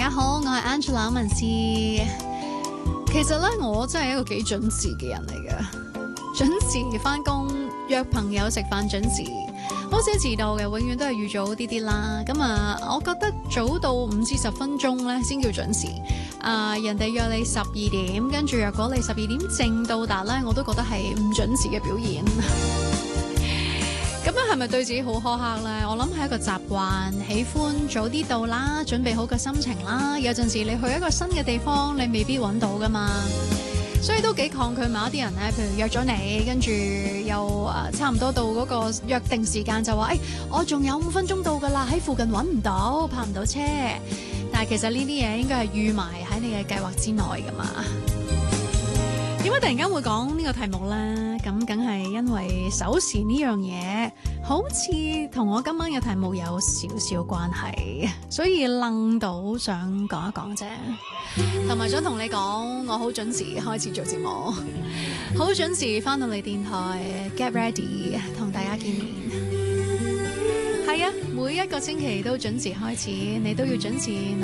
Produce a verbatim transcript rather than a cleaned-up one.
家好，我係 Angela 文思。其實咧，我真係一個幾準時嘅人嚟嘅，準時翻工，約朋友食飯準時，好少遲到嘅，永遠都係預早啲啲啦。咁啊，我覺得早到五至十分鐘咧先叫準時。啊、呃，人哋約你十二點，跟住若果你十二點正到達咧，我都覺得係唔準時嘅表現。咁樣係咪對自己好苛刻呢？我諗係一個習慣，喜歡早啲到啦，準備好個心情啦。有陣時你去一個新嘅地方，你未必揾到噶嘛，所以都幾抗拒某一啲人咧。譬如約咗你，跟住又誒、呃、差唔多到嗰個約定時間就話，誒、哎、我仲有五分鐘到噶啦，喺附近揾唔到，泊唔到車。但係其實呢啲嘢應該係預埋喺你嘅計劃之內噶嘛。點解突然間會講呢個題目呢？咁梗係因為守時呢樣嘢，好似同我今晚嘅題目有少少關係，所以愣到想講一講啫。同埋想同你講，我好準時開始做節目，好準時翻到嚟電台 get ready 同大家見面。係啊，每一個星期都準時開始，你都要準時